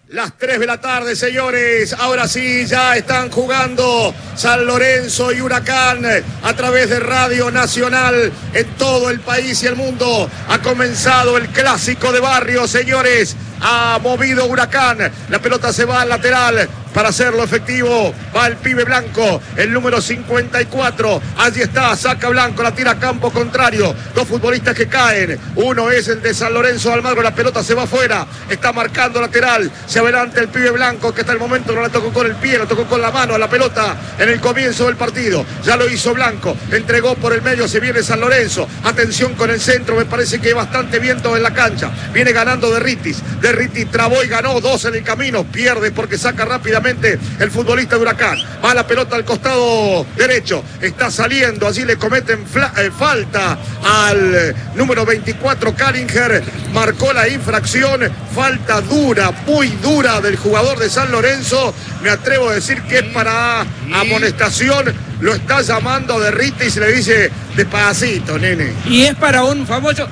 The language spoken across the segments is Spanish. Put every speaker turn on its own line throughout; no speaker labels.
Las 3 de la tarde, señores. Ahora sí, ya están jugando San Lorenzo y Huracán a través de Radio Nacional en todo el país y el mundo. Ha comenzado el clásico de barrio, señores. Ha movido Huracán. La pelota se va al lateral. Para hacerlo efectivo, va el pibe Blanco, el número 54. Allí está, saca Blanco, la tira a campo contrario. Dos futbolistas que caen. Uno es el de San Lorenzo Almagro, la pelota se va afuera. Está marcando lateral. Se adelanta el pibe Blanco, que hasta el momento no la tocó con el pie, la tocó con la mano a la pelota en el comienzo del partido. Ya lo hizo Blanco, entregó por el medio, se viene San Lorenzo. Atención con el centro, me parece que hay bastante viento en la cancha. Viene ganando Derritis. Derritis trabó y ganó, 2 en el camino. Pierde porque saca rápidamente el futbolista de Huracán. Va la pelota al costado derecho. Está saliendo. Allí le cometen falta al número 24, Karinger. Marcó la infracción. Falta dura, muy dura del jugador de San Lorenzo. Me atrevo a decir que es para amonestación. Lo está llamando Derrite y se le dice despacito, nene.
Y es para un famoso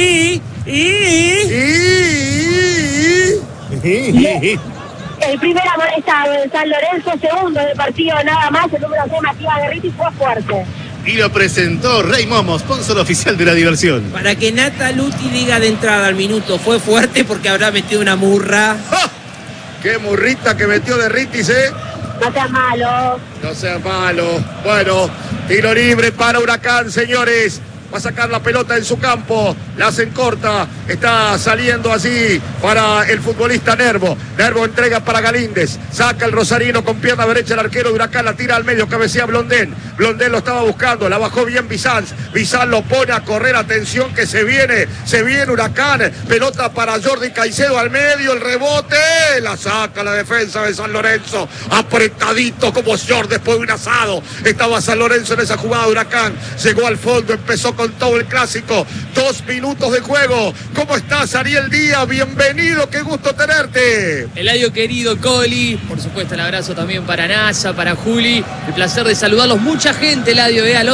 El primer amonestado de San Lorenzo, segundo del partido nada más, el número 6, Matías Derriti, fue fuerte.
Y lo presentó Rey Momo, sponsor oficial de la diversión.
Para que Nata Luti diga de entrada al minuto, fue fuerte porque habrá metido una murra.
¡Ja! ¡Qué murrita que metió Derritis,
No sea malo.
No sea malo. Bueno, tiro libre para Huracán, señores. Va a sacar la pelota en su campo. La hacen corta. Está saliendo así para el futbolista Nervo. Nervo entrega para Galíndez. Saca el rosarino con pierna derecha el arquero de Huracán. La tira al medio. Cabecea Blondén. Blondén lo estaba buscando. La bajó bien Bizanz. Bizanz lo pone a correr. Atención que se viene. Se viene Huracán. Pelota para Jordi Caicedo al medio. El rebote. La saca la defensa de San Lorenzo. Apretadito como Jordi después de un asado. Estaba San Lorenzo en esa jugada de Huracán. Llegó al fondo. Empezó con todo el clásico. 2 minutos de juego. ¿Cómo estás, Ariel Díaz? Bienvenido, qué gusto tenerte.
Eladio querido, Coli, por supuesto el abrazo también para NASA, para Juli. El placer de saludarlos. Mucha gente, Eladio, al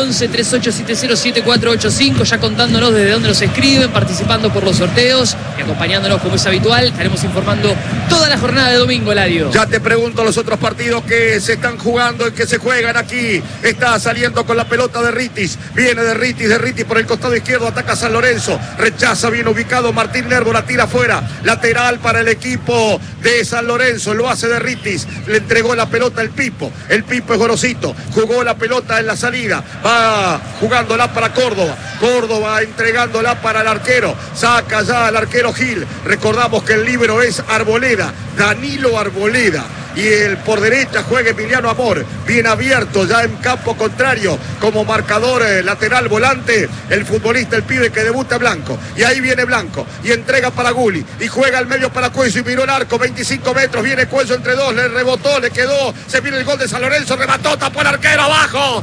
11-3870-7485, ya contándonos desde dónde nos escriben, participando por los sorteos y acompañándonos como es habitual. Estaremos informando toda la jornada de domingo, Eladio.
Ya te pregunto los otros partidos que se están jugando y que se juegan aquí. Está saliendo con la pelota de Ritis. Viene de Ritis por el costado izquierdo, ataca San Lorenzo, rechaza bien ubicado Martín Nervo, la tira afuera, lateral para el equipo de San Lorenzo, lo hace de Ritis, le entregó la pelota el Pipo es Gorosito, jugó la pelota en la salida, va jugándola para Córdoba entregándola para el arquero, saca ya al arquero Gil, recordamos que el líbero es Arboleda, Danilo Arboleda. Y el por derecha juega Emiliano Amor, bien abierto ya en campo contrario como marcador lateral volante el futbolista, el pibe que debuta Blanco, y ahí viene Blanco y entrega para Guli y juega al medio para Cuello y miró el arco, 25 metros, viene Cuello entre dos, le rebotó, le quedó, se viene el gol de San Lorenzo, remató, tapó el arquero abajo,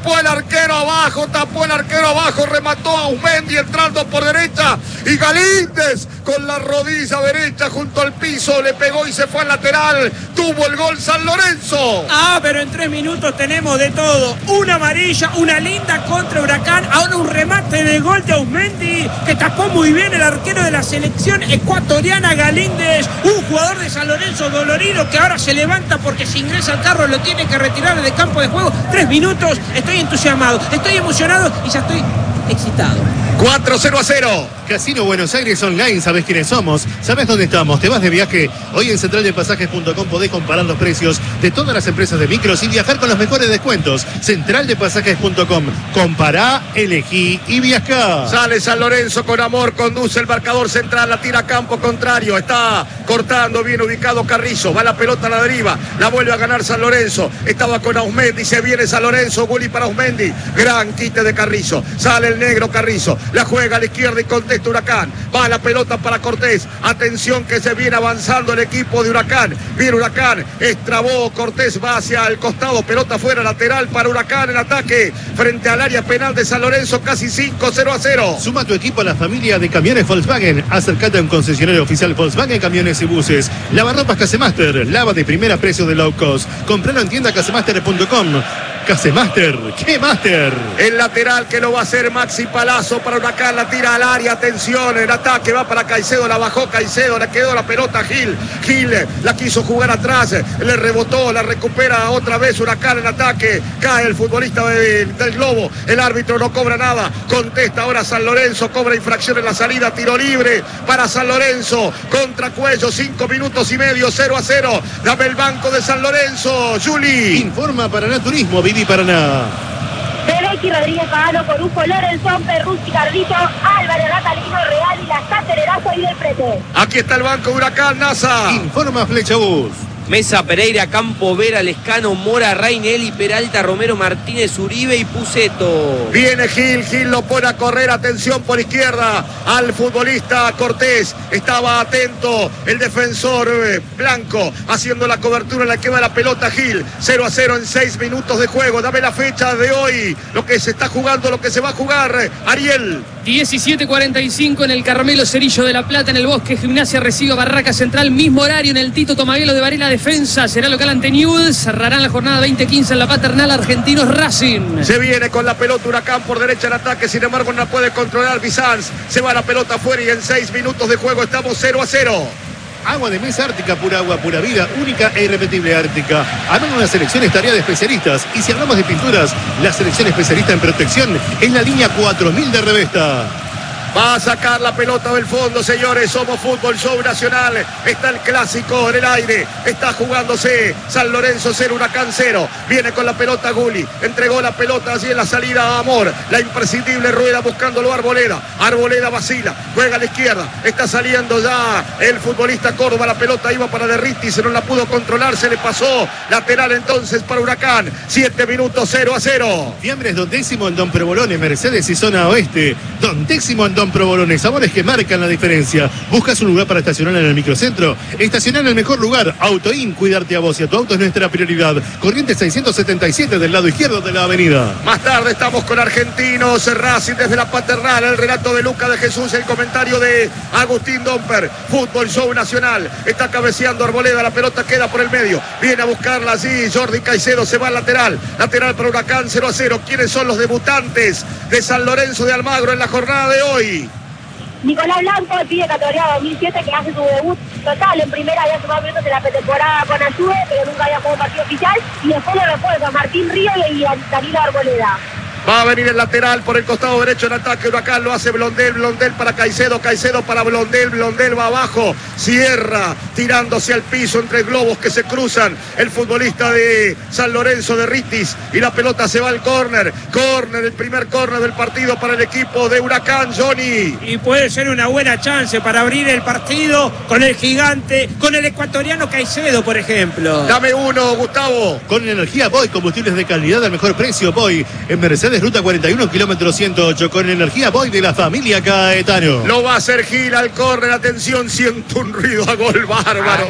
remató a Usmendi entrando por derecha y Galíndez con la rodilla derecha junto al piso, le pegó y se fue al lateral, tuvo el gol San Lorenzo.
Pero en 3 minutos tenemos de todo. Una amarilla, una linda contra Huracán, ahora un remate de gol de Ausmendi, que tapó muy bien el arquero de la selección ecuatoriana Galíndez, un jugador de San Lorenzo dolorido que ahora se levanta porque si ingresa al carro lo tiene que retirar del campo de juego. 3 minutos, estoy entusiasmado, estoy emocionado y ya estoy excitado.
4-0.
Casino Buenos Aires Online, sabes quiénes somos, sabes dónde estamos, te vas de viaje. Hoy en centraldepasajes.com podés comparar los precios de todas las empresas de micros y viajar con los mejores descuentos. Centraldepasajes.com, compará, elegí y viajá.
Sale San Lorenzo con Amor, conduce el marcador central, la tira a campo contrario, está cortando bien ubicado Carrizo, va la pelota a la deriva, la vuelve a ganar San Lorenzo, estaba con Ausmendi, se viene San Lorenzo, Guli para Ausmendi, gran quite de Carrizo, sale el negro Carrizo, la juega a la izquierda y contesta Huracán, va la pelota para Cortés, atención que se viene avanzando el equipo de Huracán, viene Huracán, estrabó Cortés, va hacia el costado, pelota fuera, lateral para Huracán, en ataque frente al área penal de San Lorenzo, casi 5-0.
Suma tu equipo a la familia de camiones Volkswagen, acércate a un concesionario oficial Volkswagen Camiones y Buses. Lavarropas Casemaster, lava de primera, precio de low cost, compralo en tienda casemaster.com. Casemaster, ¿qué Master?
El lateral que lo va a hacer Maxi Palazzo para Huracán, la tira al área, atención, el ataque va para Caicedo, la bajó Caicedo, le quedó la pelota a Gil la quiso jugar atrás, le rebotó, la recupera otra vez Huracán en ataque, cae el futbolista del Globo, el árbitro no cobra nada, contesta ahora San Lorenzo, cobra infracción en la salida, tiro libre para San Lorenzo, contra Cuello, 5 minutos y medio, 0-0, dame el banco de San Lorenzo, Juli.
Informa Paraná Turismo, Vivi Paraná.
Bebecky Rodríguez Pagano, Corujo, Lorenzón, Perruzzi, Cardito, Álvarez, Natalino, Real y la Catererazo y del Prete.
Aquí está el banco de Huracán, NASA.
Informa Flecha Bus.
Mesa, Pereira, Campo, Vera, Lescano, Mora, Rainelli, Peralta, Romero, Martínez, Uribe y Puceto.
Viene Gil lo pone a correr, atención por izquierda al futbolista Cortés, estaba atento el defensor Blanco, haciendo la cobertura, le queda la pelota Gil, 0-0 en 6 minutos de juego, dame la fecha de hoy, lo que se está jugando, lo que se va a jugar, Ariel.
17:45 en el Carmelo Cerillo de La Plata, en el Bosque Gimnasia recibe a Barraca Central, mismo horario en el Tito Tomaguelo de Varela Defensa, será local ante Newell's, cerrarán la jornada 20-15 en la Paternal, Argentinos Racing.
Se viene con la pelota Huracán por derecha el ataque, sin embargo no la puede controlar Bizanz, se va la pelota afuera y en 6 minutos de juego estamos 0-0.
Agua de mesa Ártica, pura agua, pura vida, única e irrepetible Ártica. Armar una selección es tarea de especialistas. Y si hablamos de pinturas, la selección especialista en protección en la línea 4000 de Revesta.
Va a sacar la pelota del fondo, señores. Somos Fútbol Show Nacional. Está el clásico en el aire. Está jugándose San Lorenzo 0, Huracán 0. Viene con la pelota Gulli. Entregó la pelota allí en la salida a Amor. La imprescindible Rueda buscándolo a Arboleda. Arboleda vacila. Juega a la izquierda. Está saliendo ya el futbolista Córdoba. La pelota iba para Derriti. Se no la pudo controlar. Se le pasó. Lateral entonces para Huracán. 7 minutos 0-0.
Fiambres Don Décimo en Don Provolone, Mercedes y Zona Oeste. Don Décimo en Don Provolone, sabores que marcan la diferencia. ¿Buscas un lugar para estacionar en el microcentro? Estacionar en el mejor lugar. Autoin, cuidarte a vos y a tu auto es nuestra prioridad. Corriente 677 del lado izquierdo de la avenida.
Más tarde estamos con Argentinos Racing desde la Paternal. El relato de Luca de Jesús, el comentario de Agustín Domper. Fútbol Show Nacional. Está cabeceando Arboleda, la pelota queda por el medio. Viene a buscarla allí. Jordi Caicedo se va al lateral. Lateral para Huracán 0-0. ¿Quiénes son los debutantes de San Lorenzo de Almagro en la jornada de hoy?
Nicolás Blanco, el pibe categoría 2007 que hace su debut total en primera, había sumado minutos en la pretemporada con Ayude, pero nunca había jugado partido oficial, y después lo refuerza Martín Río y Danilo Arboleda.
Va a venir el lateral por el costado derecho en ataque. Huracán lo hace Blondel para Caicedo para Blondel va abajo. Cierra tirándose al piso entre globos que se cruzan. El futbolista de San Lorenzo de Ritis y la pelota se va al córner. El primer córner del partido para el equipo de Huracán, Johnny.
Y puede ser una buena chance para abrir el partido con el gigante, con el ecuatoriano Caicedo, por ejemplo.
Dame uno, Gustavo.
Con energía Boy, combustibles de calidad al mejor precio. Boy en Mercedes Ruta 41, kilómetro 108, con energía Boy de la familia Caetano.
Lo va a hacer Gil al córner, atención, siento un ruido a gol bárbaro.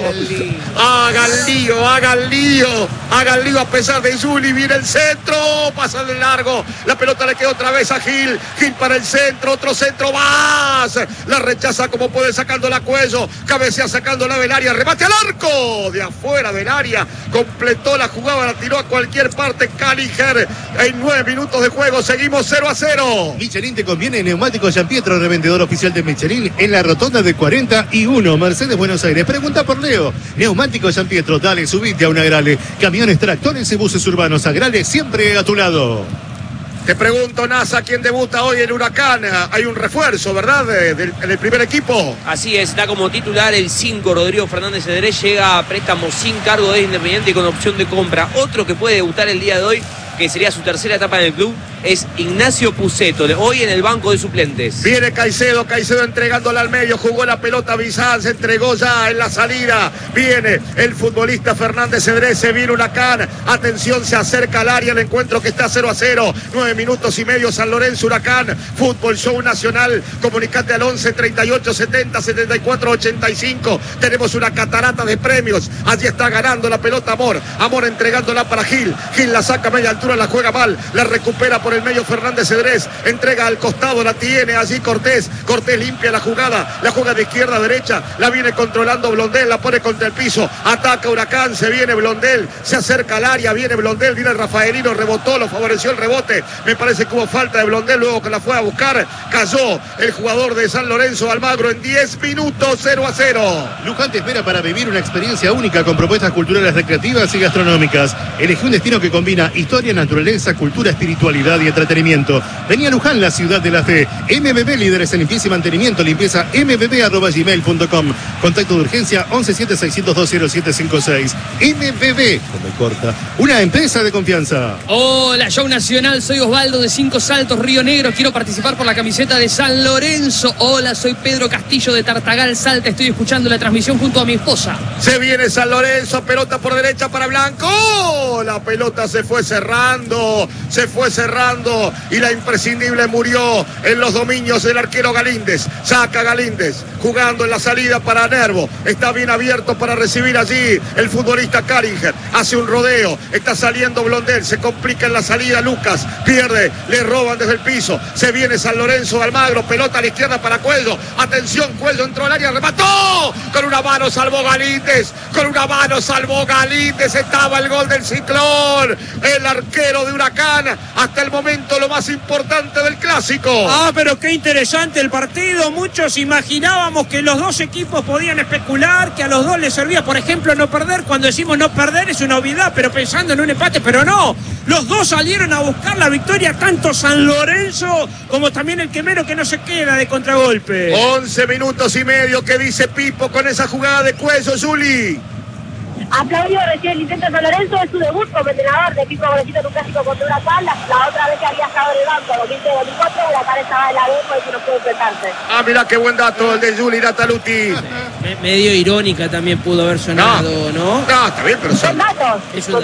Hagan lío a pesar de Juli, viene el centro, pasa de largo, la pelota le queda otra vez a Gil para el centro, otro centro más, la rechaza como puede sacándola a Cuello, cabecea sacándola del área, remate al arco, de afuera del área, completó la jugada, la tiró a cualquier parte Caliger, en 9 minutos de juego, seguimos 0-0.
Michelin te conviene, Neumáticos Gianpietro, revendedor oficial de Michelin en la rotonda de 41, Mercedes Buenos Aires. Pregunta por Leo. Neumáticos Gianpietro, dale, subite a una Agrale. Camiones, tractores y buses urbanos. Agrale siempre a tu lado.
Te pregunto, NASA, ¿quién debuta hoy en Huracán? Hay un refuerzo, ¿verdad? En el primer equipo.
Así es, está como titular el 5, Rodrigo Fernández Cedrés, llega a préstamo sin cargo de Independiente y con opción de compra. Otro que puede debutar el día de hoy, que sería su tercera etapa en el club, es Ignacio Puceto, hoy en el banco de suplentes.
Viene Caicedo entregándola al medio, jugó la pelota Bizanz, entregó ya en la salida, viene el futbolista Fernández Cedrés, se viene Huracán, atención, se acerca al área, el encuentro que está 0-0, 9 minutos y medio, San Lorenzo Huracán, Fútbol Show Nacional, comunicate al 11 38 70 74 85, tenemos una catarata de premios, allí está ganando la pelota Amor entregándola para Gil la saca a media altura, la juega mal, la recupera por por el medio Fernández Cedrés, entrega al costado, la tiene allí Cortés limpia la jugada, la juega de izquierda a derecha, la viene controlando Blondel, la pone contra el piso, ataca Huracán, se viene Blondel, se acerca al área, viene Blondel, viene Rafaelino, rebotó, lo favoreció el rebote, me parece que hubo falta de Blondel, luego que la fue a buscar, cayó el jugador de San Lorenzo, Almagro, en 10 minutos, 0-0.
Luján te espera para vivir una experiencia única con propuestas culturales, recreativas y gastronómicas. Elegí un destino que combina historia, naturaleza, cultura, espiritualidad y entretenimiento. Vení a Luján, la ciudad de la fe. MBB, líderes en limpieza y mantenimiento, limpieza mbb@gmail.com. Contacto de urgencia 1176020756. MBB, como corta, una empresa de confianza.
Hola, show nacional, soy Osvaldo de 5 Saltos, Río Negro. Quiero participar por la camiseta de San Lorenzo. Hola, soy Pedro Castillo de Tartagal, Salta. Estoy escuchando la transmisión junto a mi esposa.
Se viene San Lorenzo, pelota por derecha para Blanco. La pelota se fue cerrando y la imprescindible murió en los dominios del arquero Galíndez. Saca Galíndez, jugando en la salida para Nervo. Está bien abierto para recibir allí el futbolista Caringer. Hace un rodeo, está saliendo Blondel, se complica en la salida Lucas, pierde, le roban desde el piso. Se viene San Lorenzo de Almagro, pelota a la izquierda para Cuello. Atención, Cuello entró al área, remató. Con una mano salvó Galíndez, estaba el gol del Ciclón. El arquero de Huracán, hasta el momento lo más importante del clásico.
Pero qué interesante el partido. Muchos imaginábamos que los dos equipos podían especular, que a los dos les servía, por ejemplo, no perder. Cuando decimos no perder es una obviedad, pero pensando en un empate, pero no. Los dos salieron a buscar la victoria, tanto San Lorenzo como también el quemero, que no se queda de contragolpe.
11 minutos y medio, ¿qué dice Pipo con esa jugada de Cuello, Juli?
Aplaudió recién el intento de San Lorenzo, es su debut como entrenador de Pipo Golecito en un clásico contra Huracán. La otra vez que había estado en el banco, 2003-2004, Huracán estaba en la B, por eso no pudo enfrentarse.
Mirá qué buen dato el de Juli Nataluti.
Medio irónica también pudo haber sonado, ¿no?
No, está bien, pero
son datos.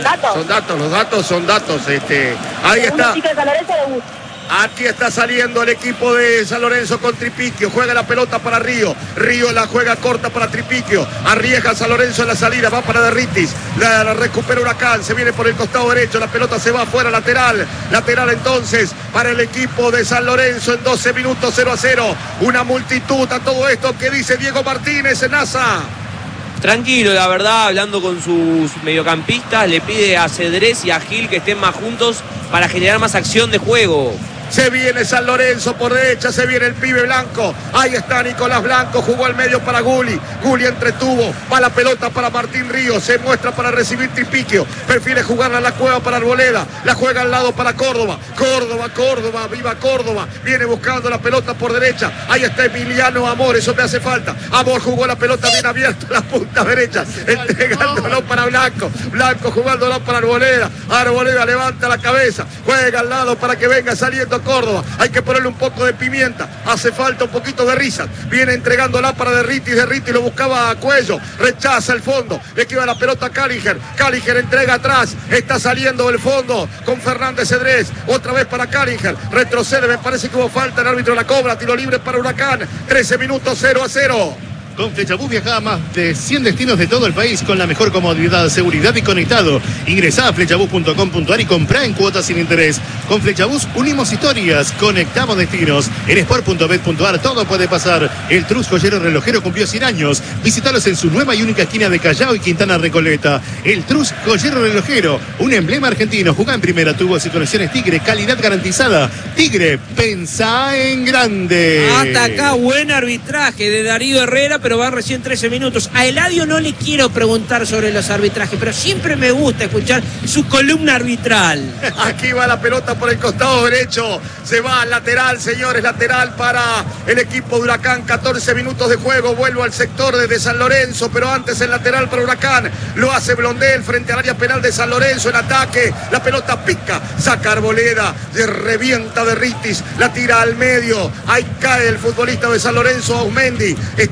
Los datos son datos. Ahí está.
De San Lorenzo, debut.
Aquí está saliendo el equipo de San Lorenzo con Tripiquio. Juega la pelota para Río. Río la juega corta para Tripiquio. Arriesga San Lorenzo en la salida. Va para Derritis. La recupera Huracán. Se viene por el costado derecho. La pelota se va afuera, lateral. Lateral entonces para el equipo de San Lorenzo en 12 minutos, 0-0. Una multitud a todo esto que dice Diego Martínez en NASA.
Tranquilo, la verdad, hablando con sus mediocampistas, le pide a Cedrés y a Gil que estén más juntos para generar más acción de juego.
Se viene San Lorenzo por derecha, se viene el pibe Blanco. Ahí está Nicolás Blanco, jugó al medio para Guli. Guli entretuvo, va la pelota para Martín Ríos, se muestra para recibir Tripiquio. Prefiere jugarla a la cueva para Arboleda. La juega al lado para Córdoba. Córdoba, viva Córdoba. Viene buscando la pelota por derecha. Ahí está Emiliano Amor, eso me hace falta. Amor jugó la pelota bien abierta a la punta derecha, entregándolo para Blanco. Blanco jugándolo para Arboleda. Arboleda levanta la cabeza, juega al lado para que venga saliendo Córdoba. Hay que ponerle un poco de pimienta. Hace falta un poquito de risas. Viene entregándola para Derritis. Derritis lo buscaba a Cuello. Rechaza el fondo. Le queda la pelota a Caliger. Caliger entrega atrás. Está saliendo del fondo con Fernández Cedrés. Otra vez para Caliger. Retrocede. Me parece que hubo falta. El árbitro la cobra. Tiro libre para Huracán. 13 minutos, 0-0.
Con Flechabús viaja a más de 100 destinos de todo el país con la mejor comodidad, seguridad y conectado. Ingresá a flechabús.com.ar y comprá en cuotas sin interés. Con Flechabús unimos historias, conectamos destinos. En sport.bet.ar todo puede pasar. El Trus Joyero Relojero cumplió 100 años. Visítalos en su nueva y única esquina de Callao y Quintana Recoleta. El Trus Joyero Relojero, un emblema argentino. Jugá en primera, tubos y conexiones Tigre, calidad garantizada. Tigre, pensá en grande.
Hasta acá buen arbitraje de Darío Herrera, pero va recién 13 minutos. A Eladio no le quiero preguntar sobre los arbitrajes, pero siempre me gusta escuchar su columna arbitral.
Aquí va la pelota por el costado derecho. Se va al lateral, señores. Lateral para el equipo de Huracán. 14 minutos de juego. Vuelvo al sector desde San Lorenzo, pero antes el lateral para Huracán. Lo hace Blondel frente al área penal de San Lorenzo en ataque. La pelota pica. Saca Arboleda. Se revienta Derritis. La tira al medio. Ahí cae el futbolista de San Lorenzo, Aumendi. Está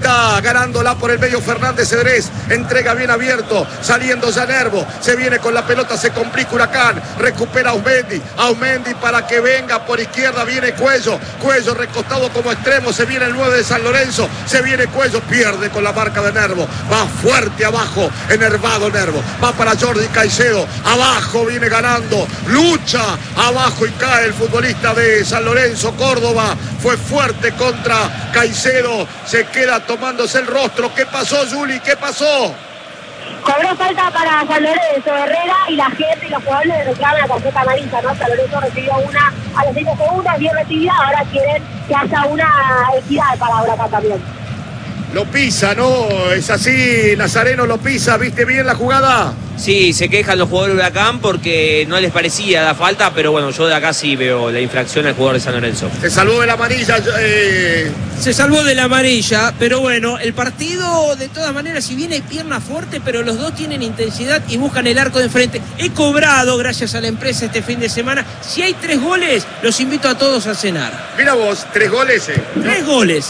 ganándola por el medio Fernández Cedrés, entrega bien abierto, saliendo ya Nervo, se viene con la pelota, se complica Huracán, recupera Aumendi para que venga por izquierda, viene Cuello recostado como extremo, se viene el 9 de San Lorenzo, se viene Cuello, pierde con la marca de Nervo, va fuerte abajo, enervado Nervo, va para Jordi Caicedo, abajo viene ganando, lucha abajo y cae el futbolista de San Lorenzo. Córdoba fue fuerte contra Caicedo, se queda tomándose el rostro. ¿Qué pasó, Juli? ¿Qué pasó?
Cobró falta para San Lorenzo, Herrera, y la gente y los jugadores le reclaman la tarjeta amarilla, ¿no? San Lorenzo recibió una a los 5 segundos, bien recibida, ahora quieren que haya una equidad para Huracán también.
Lo pisa, ¿no? Es así, Nazareno lo pisa, ¿viste bien la jugada?
Sí, se quejan los jugadores de Huracán porque no les parecía la falta, pero bueno, yo de acá sí veo la infracción al jugador de San Lorenzo.
Se salvó de la amarilla.
Se salvó de la amarilla, pero bueno, el partido de todas maneras, si bien hay pierna fuerte, pero los dos tienen intensidad y buscan el arco de enfrente. He cobrado, gracias a la empresa, este fin de semana. Si hay 3 goles, los invito a todos a cenar.
Mira vos, 3 goles.
3 goles.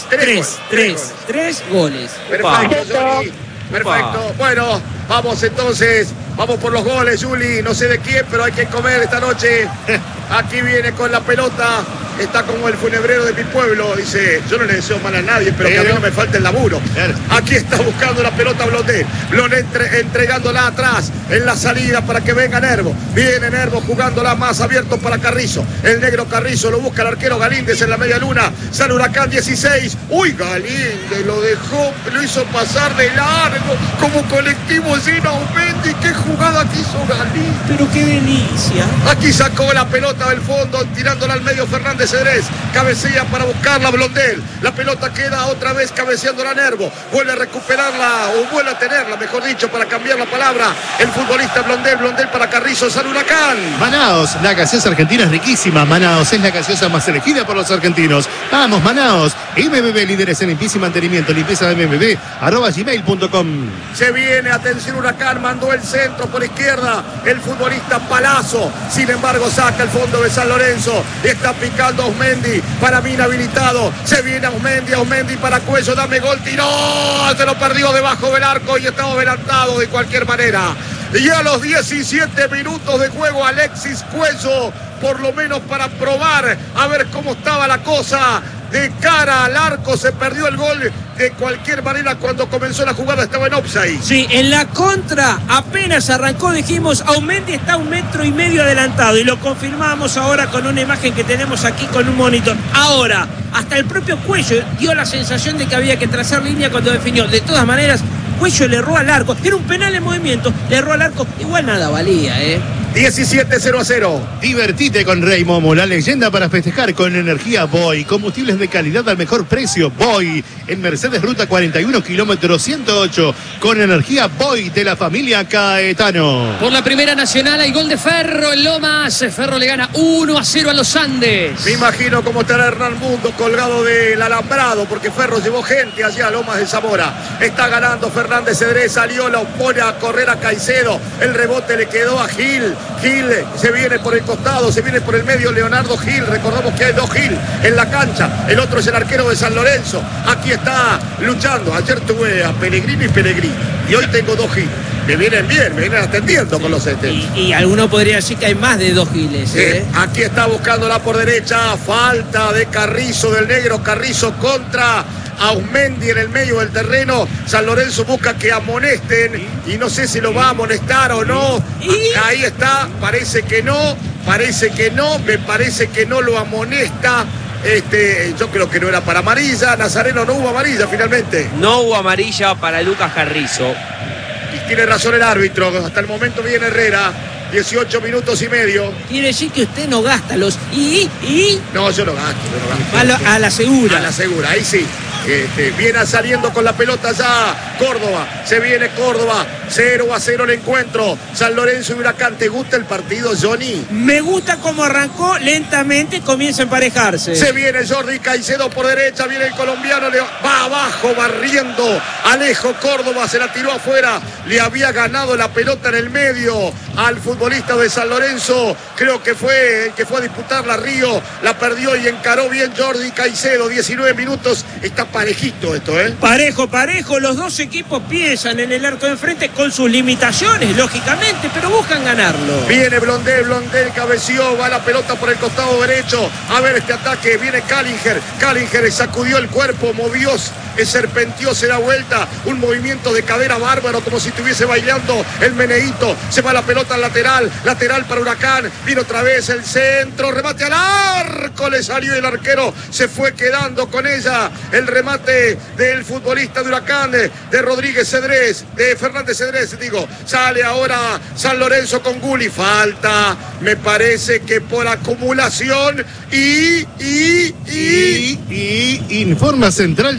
3 goles.
Perfecto, Juli. Perfecto. Bueno, vamos entonces. Vamos por los goles, Juli. No sé de quién, pero hay que comer esta noche. Aquí viene con la pelota. Está como el funebrero de mi pueblo. Dice, yo no le deseo mal a nadie, pero que a mí no me falte el laburo. Aquí está buscando la pelota Blondel. Blondel entregándola atrás en la salida para que venga Nervo. Viene Nervo jugándola más abierto para Carrizo. El negro Carrizo lo busca el arquero Galíndez en la media luna. Sale Huracán 16. Uy, Galíndez lo dejó, lo hizo pasar de largo. Como colectivo lleno Aumendi. Qué jugada que hizo Galíndez.
Pero qué delicia.
Aquí sacó la pelota del fondo, tirándola al medio Fernández Cedrés, cabecea para buscarla Blondel, la pelota queda otra vez cabeceándola Nervo, vuelve a recuperarla o vuelve a tenerla, mejor dicho, para cambiar la palabra, el futbolista Blondel para Carrizo, San Huracán.
Manaos, la gaseosa argentina es riquísima. Manaos es la gaseosa más elegida por los argentinos. Vamos, Manaos. MBB, líderes en limpieza y mantenimiento, limpieza de MBB, @gmail.com.
Se viene, atención Huracán, mandó el centro por izquierda, el futbolista Palazzo, sin embargo saca el fondo de San Lorenzo, está picando Aumendi, para mí inhabilitado, se viene Aumendi para Cuello, dame gol, tiró, se lo perdió debajo del arco y estaba adelantado de cualquier manera. Y a los 17 minutos de juego Alexis Cuello, por lo menos para probar a ver cómo estaba la cosa. De cara al arco se perdió el gol. De cualquier manera, cuando comenzó la jugada estaba en offside.
Sí, en la contra apenas arrancó, dijimos, Aumendi está 1,5 metros adelantado y lo confirmamos ahora con una imagen que tenemos aquí con un monitor. Ahora, hasta el propio Cuello dio la sensación de que había que trazar línea cuando definió. De todas maneras, Cuello le erró al arco. Era un penal en movimiento, le erró al arco. Igual nada valía,
17-0-0.
Divertite con Rey Momo, la leyenda para festejar con energía Boy. Combustibles de calidad al mejor precio. Boy, en Mercedes Ruta 41, kilómetro 108. Con energía Boy de la familia Caetano.
Por la Primera Nacional hay gol de Ferro en Lomas. Ferro le gana 1-0 a los Andes.
Me imagino cómo estará Hernán Mundo colgado del alambrado, porque Ferro llevó gente allá a Lomas de Zamora. Está ganando Fernández Cedrés, salió, lo pone a correr a Caicedo. El rebote le quedó a Gil. Gil se viene por el costado, se viene por el medio Leonardo Gil. Recordamos que hay 2 Gil en la cancha. El otro es el arquero de San Lorenzo. Aquí está luchando. Ayer tuve a Pellegrini y hoy tengo 2 Gil. Me vienen bien, me vienen atendiendo con los
Y alguno podría decir que hay más de 2 Giles.
Aquí está buscándola por derecha. Falta de Carrizo, del negro Carrizo contra Aumendi en el medio del terreno. San Lorenzo busca que amonesten y no sé si lo va a amonestar o no. Ahí está, parece que no, me parece que no lo amonesta. Yo creo que no era para amarilla. Nazareno, no hubo amarilla finalmente.
No hubo amarilla para Lucas Carrizo.
Y tiene razón el árbitro. Hasta el momento viene Herrera. 18 minutos y medio.
Quiere decir que usted no gasta los
No, yo no gasto.
A la segura.
A la segura, ahí sí. Viene saliendo con la pelota ya Córdoba, se viene Córdoba, 0-0 el encuentro, San Lorenzo y Huracán. ¿Te gusta el partido, Johnny?
Me gusta cómo arrancó, lentamente comienza a emparejarse.
Se viene Jordi Caicedo por derecha, viene el colombiano, va abajo barriendo, Alejo Córdoba, se la tiró afuera, le había ganado la pelota en el medio al futbolista de San Lorenzo, creo que fue el que fue a disputarla Río, la perdió y encaró bien Jordi Caicedo. 19 minutos está parejito esto, ¿eh?
Parejo, los dos equipos piensan en el arco de enfrente con sus limitaciones, lógicamente, pero buscan ganarlo.
Viene Blondel cabeció, va la pelota por el costado derecho. A ver este ataque, viene Callinger sacudió el cuerpo, movió, serpenteó, se da vuelta, un movimiento de cadera bárbaro, como si estuviese bailando el meneíto. Se va la pelota al lateral para Huracán, viene otra vez el centro, remate al arco, le salió el arquero, se fue quedando con ella. El remate del futbolista de Huracán, de Rodríguez Cedrés, de Fernández Cedrés, sale ahora San Lorenzo con Gulli, falta, me parece que por acumulación y
informa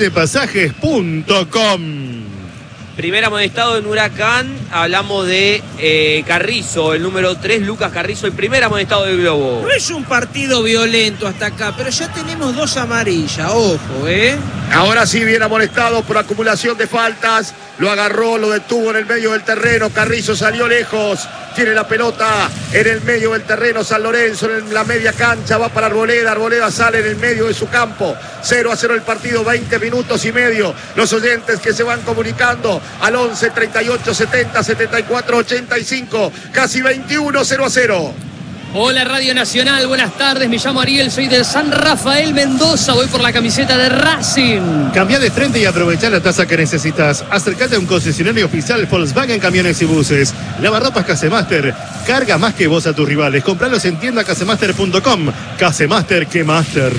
centraldepasajes.com.
Primer amonestado en Huracán, hablamos de Carrizo, el número 3, Lucas Carrizo, el primer amonestado del Globo.
No es un partido violento hasta acá, pero ya tenemos 2 amarillas, ojo,
Ahora sí viene amonestado por acumulación de faltas, lo agarró, lo detuvo en el medio del terreno, Carrizo salió lejos, tiene la pelota en el medio del terreno, San Lorenzo en la media cancha, va para Arboleda sale en el medio de su campo, 0-0 el partido, 20 minutos y medio, los oyentes que se van comunicando al 11 38 70 74 85, casi 21, 0-0.
Hola Radio Nacional, buenas tardes, me llamo Ariel, soy de San Rafael Mendoza, voy por la camiseta de Racing.
Cambia de frente y aprovecha la tasa que necesitas. Acércate a un concesionario oficial Volkswagen Camiones y Buses. Lavarropas Casemaster, carga más que vos a tus rivales. Compralos en tienda casemaster.com. Casemaster que Master.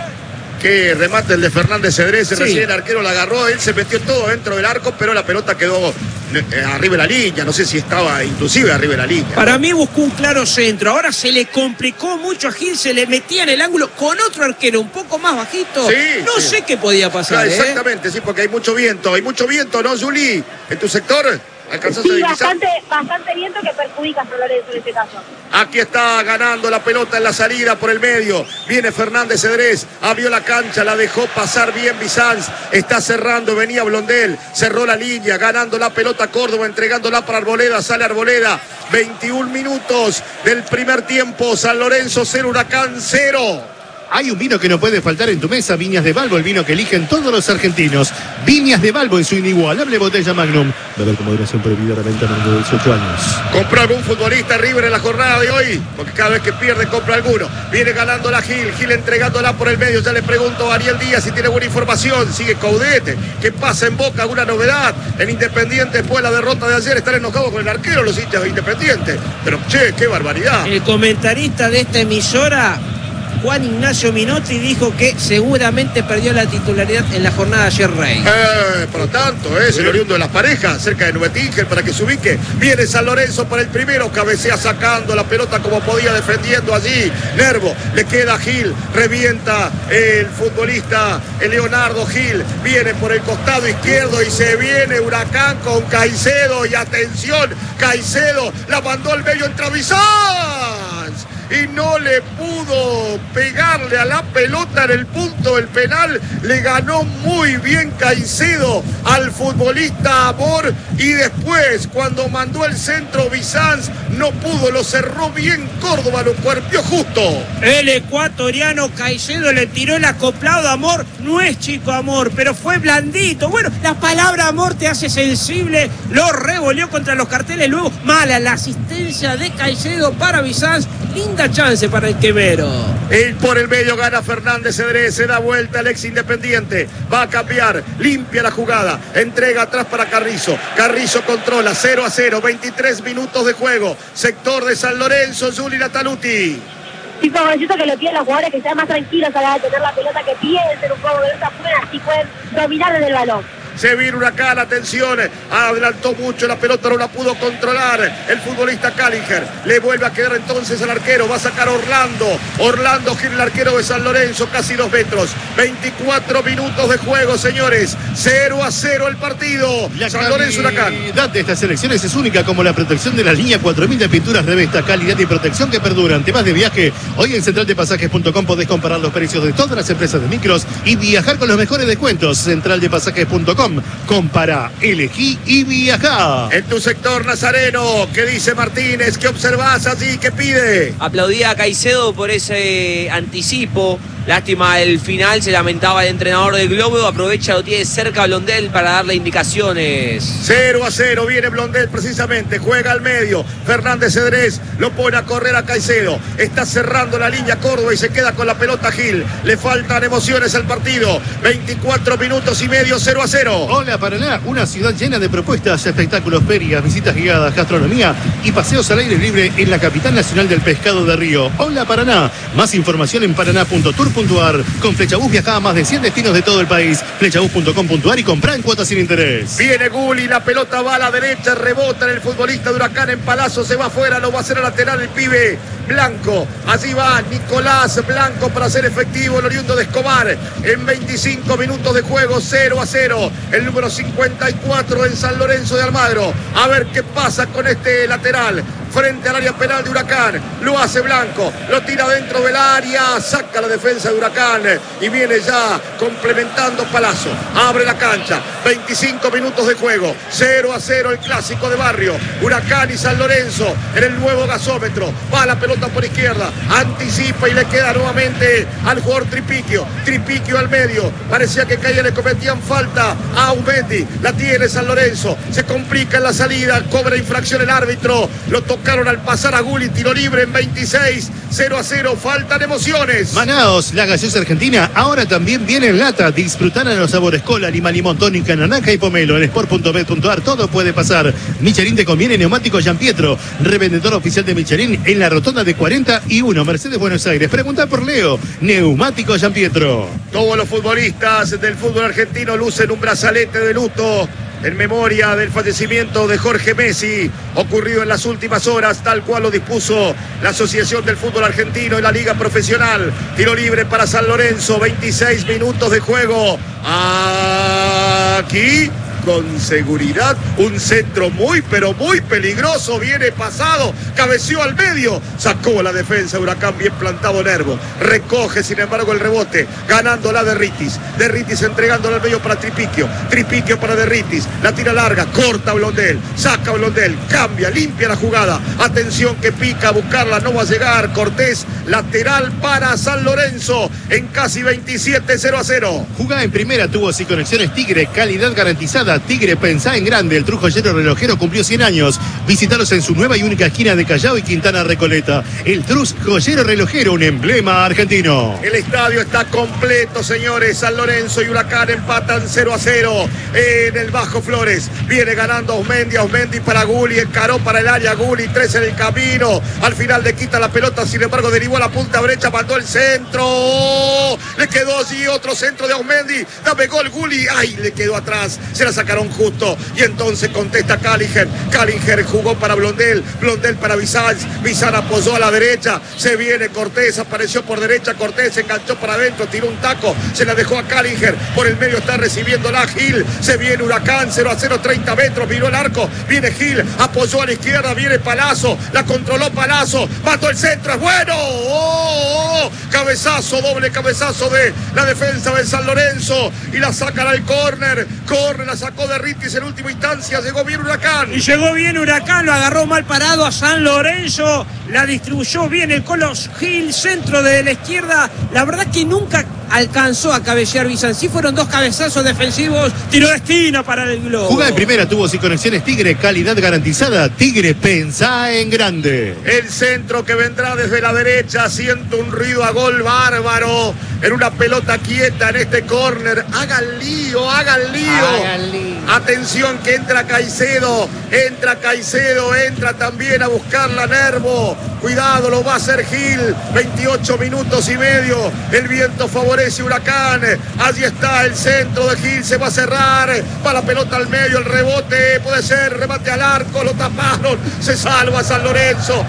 Qué remate el de Fernández Cedrés,
sí.
Recién el arquero la agarró, él se metió todo dentro del arco, pero la pelota quedó arriba de la línea, no sé si estaba inclusive arriba de la línea.
Para mí buscó un claro centro, ahora se le complicó mucho a Gil, se le metía en el ángulo con otro arquero un poco más bajito.
Sí,
no sé qué podía pasar.
Claro, exactamente, sí, porque hay mucho viento, ¿no, Juli? ¿En tu sector?
Sí, bastante viento que perjudica a San Lorenzo en este caso.
Aquí está ganando la pelota en la salida por el medio. Viene Fernández Cedrés, abrió la cancha, la dejó pasar bien Bizanz. Está cerrando, venía Blondel, cerró la línea, ganando la pelota Córdoba, entregándola para Arboleda, sale Arboleda. 21 minutos del primer tiempo, San Lorenzo 0, Huracán 0.
Hay un vino que no puede faltar en tu mesa, Viñas de Balbo, el vino que eligen todos los argentinos. Viñas de Balbo en su inigualable botella Magnum. Beber con moderación prohibida, la venta menor de 18 años.
¿Compró algún futbolista River en la jornada de hoy? Porque cada vez que pierde compra alguno. Viene ganando la Gil entregándola por el medio. Ya le pregunto a Ariel Díaz si tiene buena información. Sigue Caudete. ¿Qué pasa en Boca? ¿Alguna novedad? En Independiente, después de la derrota de ayer, están enojados con el arquero los hinchas de Independiente. Pero che, qué barbaridad.
El comentarista de esta emisora, Juan Ignacio Minotti, dijo que seguramente perdió la titularidad en la jornada de ayer, Rey.
Por lo tanto, es el oriundo de las parejas, cerca de Nubetíngel, para que se ubique. Viene San Lorenzo para el primero, cabecea sacando la pelota como podía, defendiendo allí. Nervo, le queda a Gil, revienta el futbolista Leonardo Gil, viene por el costado izquierdo y se viene Huracán con Caicedo. Y atención, Caicedo la mandó al medio entre Bizanz y no le pudo pegarle a la pelota en el punto del penal. Le ganó muy bien Caicedo al futbolista Amor, y después cuando mandó el centro Bizanz no pudo, lo cerró bien Córdoba, lo cuerpió justo.
El ecuatoriano Caicedo le tiró el acoplado a Amor, no es chico Amor, pero fue blandito. Bueno, la palabra amor te hace sensible, lo revolvió contra los carteles, luego mala la asistencia de Caicedo para Bizanz. Linda chance para el Quemero.
Por el medio gana Fernández Cedrés, se da vuelta el ex Independiente, va a cambiar, limpia la jugada, entrega atrás para Carrizo, Carrizo controla, 0-0, 23 minutos de juego, sector de San Lorenzo, Juli Nataluti.
Sí, como necesito que lo tienen los jugadores, que sean más tranquilos a la hora de tener la pelota, que piensen un poco de esta fuera, así pueden dominar desde el balón.
Se vino Huracán, atención, adelantó mucho, la pelota no la pudo controlar el futbolista Callinger, le vuelve a quedar entonces al arquero, va a sacar Orlando Gil, el arquero de San Lorenzo, casi 2 metros, 24 minutos de juego, señores, 0-0 el partido, San Lorenzo Huracán.
La calidad de estas elecciones es única, como la protección de la línea 4000 de pinturas Revesta, calidad y protección que perduran. Te vas de viaje, hoy en centraldepasajes.com podés comparar los precios de todas las empresas de micros y viajar con los mejores descuentos. Centraldepasajes.com. Compara, elegí y viajá.
En tu sector, Nazareno, ¿qué dice Martínez? ¿Qué observás allí? ¿Qué pide?
Aplaudía a Caicedo por ese anticipo. Lástima el final, se lamentaba el entrenador del Globo. Aprovecha, lo tiene cerca Blondel para darle indicaciones.
0-0, viene Blondel precisamente, juega al medio. Fernández Cedrés lo pone a correr a Caicedo. Está cerrando la línea Córdoba y se queda con la pelota Gil. Le faltan emociones al partido. 24 minutos y medio, 0-0.
Hola Paraná, una ciudad llena de propuestas, espectáculos, ferias, visitas guiadas, gastronomía y paseos al aire libre en la capital nacional del pescado de Río. Hola Paraná, más información en paraná.tour.ar. Con Flechabús viaja a más de 100 destinos de todo el país. Flechabús.com.ar y compra en cuotas sin interés.
Viene Gulli, la pelota va a la derecha, rebota en el futbolista de Huracán en Palazzo, se va afuera, lo va a hacer a lateral el pibe Blanco. Allí va Nicolás Blanco para hacer efectivo el oriundo de Escobar. En 25 minutos de juego, 0-0. El número 54 en San Lorenzo de Almagro. A ver qué pasa con este lateral. Frente al área penal de Huracán, lo hace Blanco, lo tira dentro del área, saca la defensa de Huracán y viene ya complementando Palazzo, abre la cancha, 25 minutos de juego, 0-0 el clásico de barrio, Huracán y San Lorenzo en el nuevo gasómetro, va la pelota por izquierda, anticipa y le queda nuevamente al jugador Tripiquio al medio, parecía que caía, le cometían falta a Aumendi, la tiene San Lorenzo, se complica en la salida, cobra infracción el árbitro, lo tocaron al pasar a Gulli, tiro libre en 26, 0-0, faltan emociones.
Manaos, la gaseosa argentina, ahora también viene en lata. Disfrutar a los sabores cola, lima, limón, tónica, naranja y pomelo. En sport.bet.ar todo puede pasar. Michelin te conviene, neumático Gianpietro, revendedor oficial de Michelin en la rotonda de 41, Mercedes, Buenos Aires. Pregunta por Leo, neumático Gianpietro.
Todos los futbolistas del fútbol argentino lucen un brazalete de luto en memoria del fallecimiento de Jorge Messi, ocurrido en las últimas horas, tal cual lo dispuso la Asociación del Fútbol Argentino y la Liga Profesional. Tiro libre para San Lorenzo, 26 minutos de juego. Aquí, con seguridad, un centro muy, pero muy peligroso, viene pasado, cabeceó al medio, sacó la defensa de Huracán, bien plantado Nervo, recoge sin embargo el rebote, ganándola Derritis entregándola al medio para Tripiquio para Derritis, la tira larga, corta Blondel, saca Blondel, cambia, limpia la jugada, atención que pica a buscarla, no va a llegar, Cortés, lateral para San Lorenzo, en casi 27, 0-0.
Jugá en primera, tubos y conexiones Tigre, calidad garantizada. Tigre, pensá en grande. El True Joyero Relojero cumplió 100 años. Visítalos en su nueva y única esquina de Callao y Quintana Recoleta. El True Joyero Relojero, un emblema argentino.
El estadio está completo, señores. San Lorenzo y Huracán empatan 0-0 en el Bajo Flores. Viene ganando Ausmendi para Gulli, encaró para el área Gulli, 3 en el camino. Al final le quita la pelota, sin embargo derivó a la punta derecha, mandó el centro. Le quedó allí otro centro de Ausmendi. Dame gol Gulli. Ay, le quedó atrás. Se la sacaron justo y entonces contesta Callinger jugó para Blondel para Bizanz apoyó a la derecha, se viene Cortés, apareció por derecha, Cortés se enganchó para adentro, tiró un taco, se la dejó a Callinger, por el medio está recibiendo la Gil, se viene Huracán, 0-0, 30 metros, miró el arco, viene Gil, apoyó a la izquierda, viene Palazzo, la controló Palazzo, mató el centro, es bueno, cabezazo, doble cabezazo de la defensa de San Lorenzo y la sacan al córner, la sacó Derritis en última instancia, llegó bien Huracán.
Y llegó bien Huracán, lo agarró mal parado a San Lorenzo, la distribuyó bien el Colos Gil, centro de la izquierda, la verdad que nunca alcanzó a cabecear Bizanz, sí fueron dos cabezazos defensivos, tiro de esquina para el Globo.
Jugá en primera, tubos y conexiones Tigre, calidad garantizada. Tigre, pensá en grande.
El centro que vendrá desde la derecha, siente un ruido a gol bárbaro, en una pelota quieta en este córner, hagan lío. Atención que entra Caicedo, entra también a buscarla Nervo, cuidado, lo va a hacer Gil, 28 minutos y medio, el viento favorece Huracán, allí está el centro de Gil, se va a cerrar, va la pelota al medio, el rebote, puede ser, remate al arco, lo taparon, se salva San Lorenzo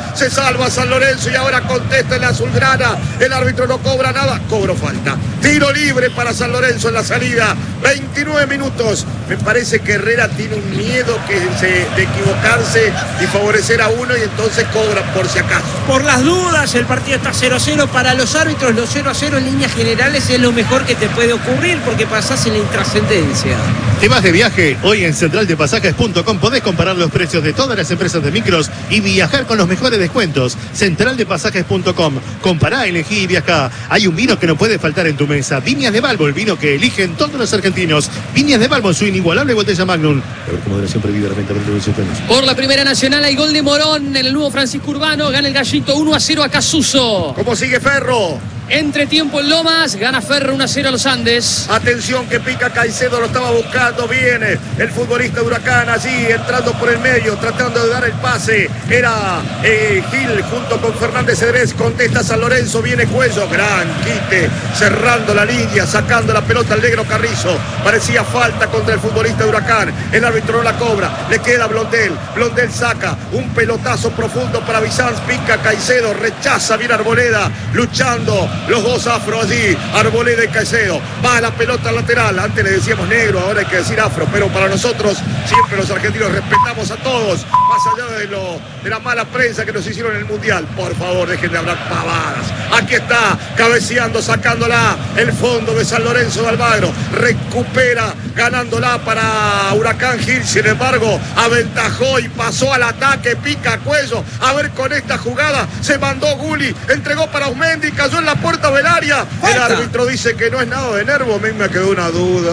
y ahora contesta en la azulgrana, el árbitro no cobra nada, cobró falta, tiro libre para San Lorenzo en la salida, 29 minutos Me parece que Herrera tiene un miedo de equivocarse y favorecer a uno y entonces cobra por si acaso.
Por las dudas, el partido está 0-0. Para los árbitros, los 0-0 en líneas generales es lo mejor que te puede ocurrir porque pasás en la intrascendencia.
¿Te vas de viaje? Hoy en centraldepasajes.com podés comparar los precios de todas las empresas de micros y viajar con los mejores descuentos. Centraldepasajes.com. Compará, elegí y viajá. Hay un vino que no puede faltar en tu mesa. Viñas de Balbo, el vino que eligen todos los argentinos. Viñas de Balbo, su inigualable botella Magnum. A ver, moderación prohibida, la venta de
Por la Primera Nacional hay gol de Morón en el nuevo Francisco Urbano. Gana el Gallito 1-0 a Casuso.
¿Cómo sigue Ferro?
Entre tiempo en Lomas, gana Ferro 1-0 a los Andes.
Atención que pica Caicedo, lo estaba buscando, viene el futbolista de Huracán allí, entrando por el medio, tratando de dar el pase. Era Gil junto con Fernández Cedrés, contesta San Lorenzo, viene Cuello, gran quite, cerrando la línea, sacando la pelota al negro Carrizo. Parecía falta contra el futbolista de Huracán, el árbitro no la cobra, le queda Blondel, Blondel saca un pelotazo profundo para Bizanz, pica Caicedo, rechaza bien Arboleda, luchando. Los dos afro allí, Arboleda y Caicedo. Va la pelota lateral. Antes le decíamos negro, ahora hay que decir afro. Pero para nosotros, siempre los argentinos respetamos a todos. Más allá de la mala prensa que nos hicieron en el Mundial. Por favor, dejen de hablar pavadas. Aquí está, cabeceando, sacándola. El fondo de San Lorenzo de Almagro. Recupera, ganándola para Huracán Gil. Sin embargo, aventajó y pasó al ataque. Pica Cuello. A ver con esta jugada. Se mandó Gulli. Entregó para Osmendi. Cayó en la puerta del área. El árbitro dice que no es nada de nervo. A mí me quedó una duda.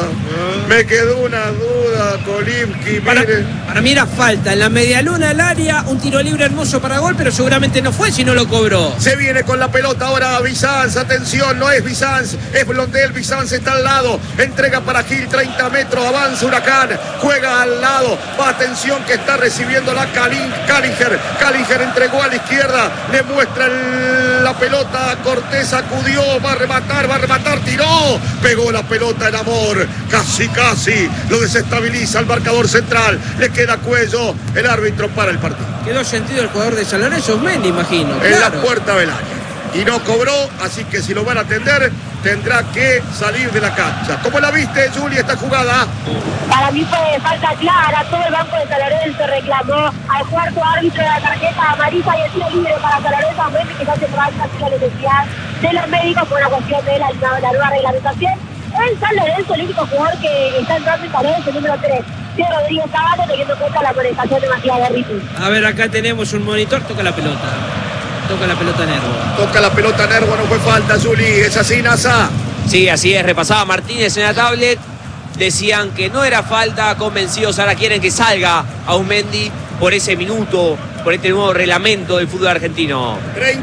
Kolimski.
Para mí era falta. En la medialuna del área, un tiro libre hermoso para gol, pero seguramente no fue si no lo cobró.
Se viene con la pelota ahora Bizanz. Atención, no es Bizanz, es Blondel. Bizanz está al lado. Entrega para Gil, 30 metros. Avanza Huracán. Juega al lado. Va, atención que está recibiendo la Callinger. Callinger entregó a la izquierda. Le muestra la pelota a Cortés. Sacudió, va a rematar, tiró, pegó la pelota en Amor, casi, lo desestabiliza el marcador central, le queda Cuello, el árbitro para el partido.
Quedó sentido el jugador de San Lorenzo, Osmendi, imagino.
En
claro.
la puerta del área. Y no cobró, así que si lo van a atender, tendrá que salir de la cancha. ¿Cómo la viste, Juli, esta jugada?
Para mí fue falta clara, todo el banco de San Lorenzo reclamó al cuarto árbitro de la tarjeta amarilla y el tiro libre para San Lorenzo, Osmendi, que se falta la necesidad de los médicos por la cuestión de la nueva reglamentación. En San Lorenzo, el único jugador que está entrando en San Lorenzo, el número 3. Rodríguez Caballo, teniendo en cuenta la amonestación de Matías Garriti.
A ver, acá tenemos un monitor, toca la pelota Nervo.
Toca la pelota Nervo, no fue falta, Juli, es así, Nasa.
Sí, así es, repasaba Martínez en la tablet. Decían que no era falta, convencidos, ahora quieren que salga Aumendi por ese minuto, por este nuevo reglamento del fútbol argentino.